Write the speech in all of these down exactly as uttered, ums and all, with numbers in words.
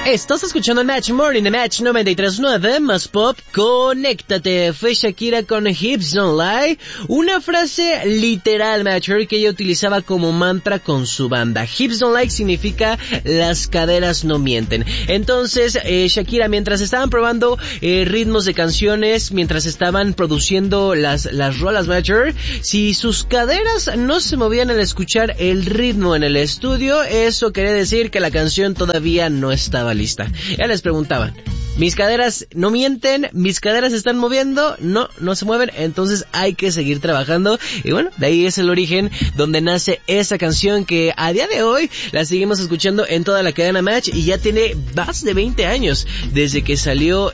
Estás escuchando el Match Morning de Match noventa y tres punto nueve, más pop, conéctate. Fue Shakira con Hips Don't Lie, una frase literal, Matcher, que ella utilizaba como mantra con su banda. Hips Don't Lie significa las caderas no mienten. Entonces, eh, Shakira, mientras estaban probando eh, ritmos de canciones, mientras estaban produciendo las, las rolas, Matcher, si sus caderas no se movían al escuchar el ritmo en el estudio, eso quería decir que la canción todavía no estaba lista. Ya les preguntaban, mis caderas no mienten, mis caderas se están moviendo, no, no se mueven, entonces hay que seguir trabajando. Y bueno, de ahí es el origen donde nace esa canción que a día de hoy la seguimos escuchando en toda la cadena Match y ya tiene más de veinte años desde que salió,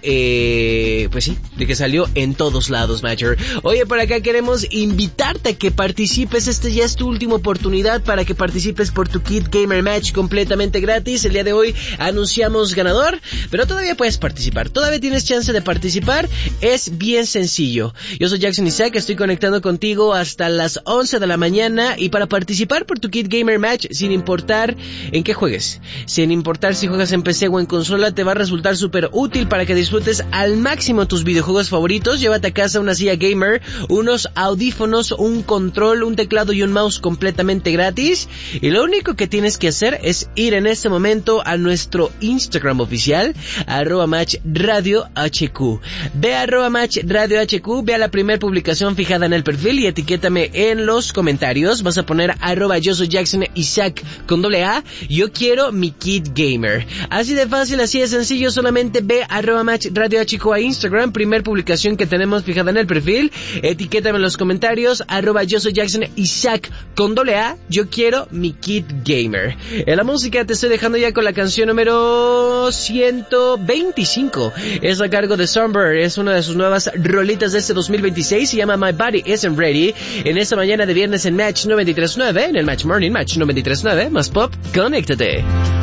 eh, pues sí, de que salió en todos lados, Matcher. Oye, por acá queremos invitarte a que participes, este ya es tu última oportunidad para que participes por tu Kit Gamer Match completamente gratis. El día de hoy anunciamos ganador, pero todavía puedes participar, todavía tienes chance de participar, es bien sencillo. Yo soy Jackson Isaac, estoy conectando contigo hasta las once de la mañana y para participar por tu Kit Gamer Match, sin importar en qué juegues, sin importar si juegas en P C o en consola, te va a resultar súper útil para que disfrutes al máximo tus videojuegos favoritos. Llévate a casa una silla gamer, unos audífonos, un control, un teclado y un mouse completamente gratis, y lo único que tienes que hacer es ir en este momento a nuestro Instagram oficial, arroba match radio hq. Ve a arroba match radio hq, ve a la primera publicación fijada en el perfil y etiquétame en los comentarios. Vas a poner arroba yo soy Jackson Isaac con doble A, yo quiero mi Kit Gamer. Así de fácil, así de sencillo, solamente ve a arroba match radio hq a Instagram, primer publicación que tenemos fijada en el perfil, etiquétame en los comentarios, arroba yo soy Jackson Isaac con doble A, yo quiero mi Kit Gamer. En la música te estoy dejando ya con la canción número ciento veinticinco, es a cargo de Sunbird, es una de sus nuevas rolitas de este dos mil veintiséis, se llama My Body Isn't Ready, en esta mañana de viernes en Match noventa y tres punto nueve, en el Match Morning, Match noventa y tres punto nueve, más pop, conéctate.